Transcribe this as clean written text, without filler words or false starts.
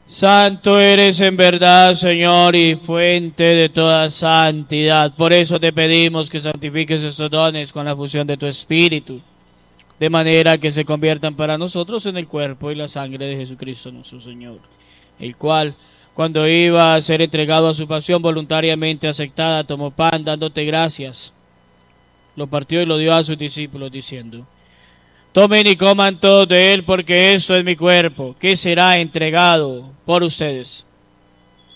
Santo eres en verdad, Señor, y fuente de toda santidad. Por eso te pedimos que santifiques estos dones con la fusión de tu Espíritu, de manera que se conviertan para nosotros en el cuerpo y la sangre de Jesucristo nuestro Señor, el cual, cuando iba a ser entregado a su pasión voluntariamente aceptada, tomó pan dándote gracias, lo partió y lo dio a sus discípulos diciendo: tomen y coman todos de él, porque esto es mi cuerpo, que será entregado por ustedes.